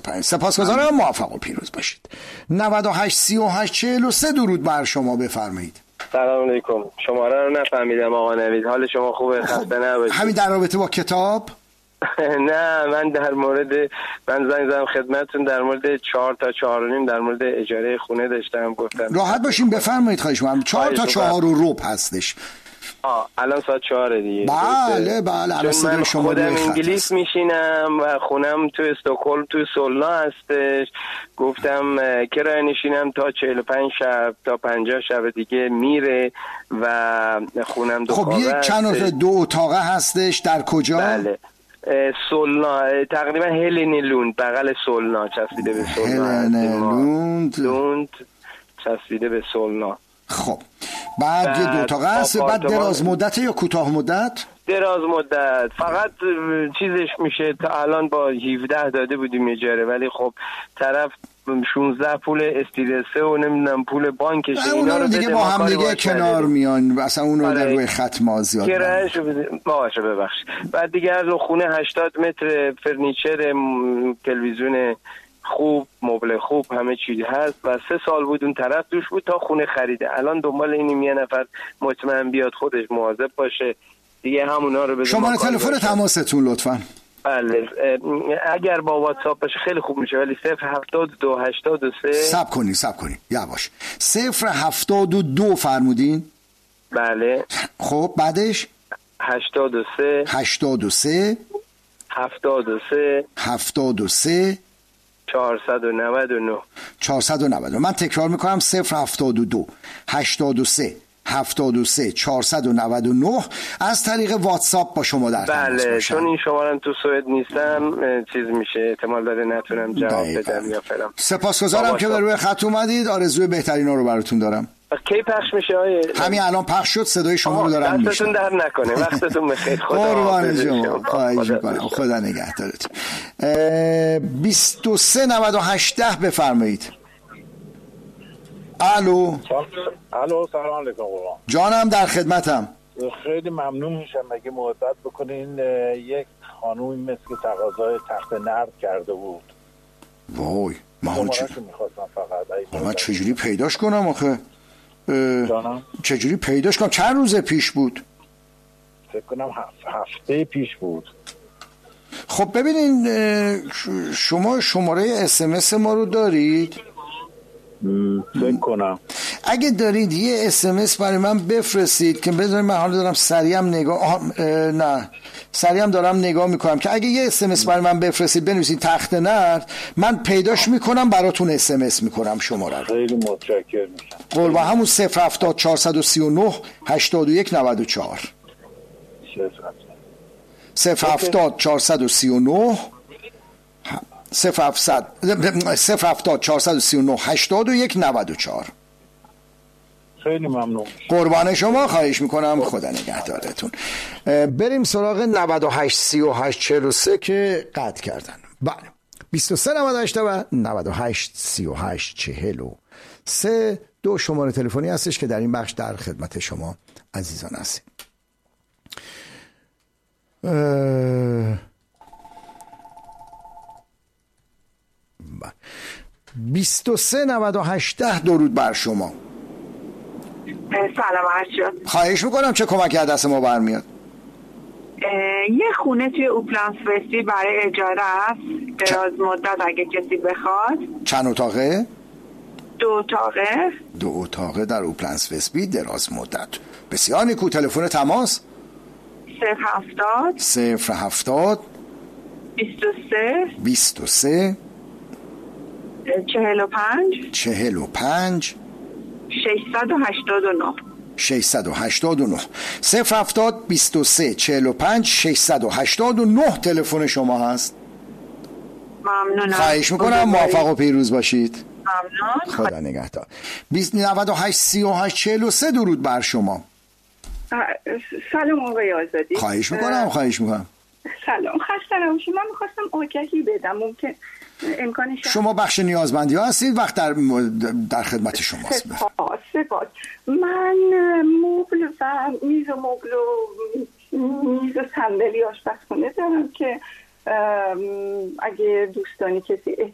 35. سپاسگزارم، موفق و پیروز باشید. 98 38 43 درود بر شما، بفرمایید. سلام علیکم. شماره رو نفهمیدم آقا نوید. حال شما خوبه؟ خسته نباشید. همین در رابطه با کتاب؟ نه، من زنگ زدم خدمتتون در مورد 4 تا 4.5 در مورد اجاره خونه داشتم، گفتم راحت باشین بفرمایید. خواهش می‌کنم. 4 تا 4 و ربع هستش. الان ساعت 4 دیگه. بله الان صدای شما خودم انگلیس میشینم و خونم تو استکهلم تو سولنا هستش. گفتم کرایه نشینم تا 45 شب تا 50 شب دیگه میره و خونم دو خب یک چند دو اتاقه هستش. در کجا؟ بله سولنا، تقریبا هلینی لوند، بغل سولنا، چسبیده به سولنا. هلینی لوند چسبیده به سولنا. خب بعد یه دو اتاقه هست. بعد دراز مدت یا کوتاه مدت؟ دراز مدت. فقط چیزش میشه تا الان با 17 داده بودیم اجاره، ولی خب طرف 16 پول استیرسه و نمیدونم پول بانکش اینا رو دیگه با هم دیگه کنار میان، اصلا اون رو در روی خط ما زیاد کرایه‌شو باشه. ببخشید. بعد دیگه از خونه 80 متر، فرنیچر، تلویزیون خوب، مبل خوب، همه چیز هست و 3 سال بود اون طرف دوش بود تا خونه خریده. الان دنبال اینیم یه نفر مطمئن بیاد، خودش مواظب باشه دیگه، همونا رو بده. شماره تلفن تماستون لطفاً. بله اگر با واتساپ باشه خیلی خوب میشه، ولی 072 83 صبر کنی یواش. 072 فرمودین؟ بله. خب بعدش 83 83 499. من تکرار میکنم 072 83 499 از طریق واتساپ با شما در تماس باشم. چون این شمارم تو سوئد نیستم چیز میشه، احتمال داره نتونم جواب بدم یا فلان. سپاسگزارم که به روی خط اومدید. آرزوی بهترینا رو براتون دارم. کی پخش میشه آیه؟ همین الان پخش شد، صدای شما رو دارم میشنم. دستتون در نکنه. وقتتون بخیر. قربان شما. خواهش میکنم. خدا نگهدارتون. 23 98 بفرمایید. الو سلام علیکم قربان جانم، در خدمتم. خیلی ممنون میشم اگه محبت بکنین. یک خانومی مثل که تقاضای تخت نرد کرده بود. وای من چجوری پیداش کنم آخه؟ جانم چجوری پیداش کنم؟ چند روز پیش بود؟ فکر کنم هفته پیش بود. خب ببینین شما شماره SMS ما رو دارید؟ فکر کنم اگه دارید یه SMS برای من بفرستید که بذارید من حالا دارم سریعم دارم نگاه میکنم که اگه یه SMS برای من بفرستید بنویسید تخت نرد، من پیداش میکنم براتون SMS میکنم شماره رو. خیلی متشکرم میشم. قول همون 070 439 81 94 070 439 070 439 81 94. خیلی ممنون. قربان شما، خواهش میکنم. خدا نگهدارتون. بریم سراغ 98 38 43 که قطع کردن. بله 23 98 و 98 38 43 دو شماره تلفنی هستش که در این بخش در خدمت شما عزیزان هستیم. 23 98 درود بر شما. سلام عرض شد. خواهش میکنم. چه کمکی از دست ما برمیاد؟ یه خونه توی اوپلنس وستی برای اجاره است، دراز مدت اگه کسی بخواد. چند اتاقه؟ 2 اتاقه. 2 اتاقه در اوپلنس وستی دراز مدت. بسیار نیکو. تلفن تماس 070 23 45 689 070 23 45 689 تلفن شما هست. ممنونم. خواهش میکنم. موفق و پیروز باشید. ممنون. خدا نگهدار. 98 38 43 درود بر شما. سلام آقای آزادی. خواهش میکنم. سلام، خسته نباشید. من میخواستم آگهی بدم، ممکن امکانش شما بخش نیازمندی ها هستید، وقت در خدمت شماست. سپاس. من مبل و میز و مبل و میز و صندلی آشپزخونه دارم که اگه دوستانی کسی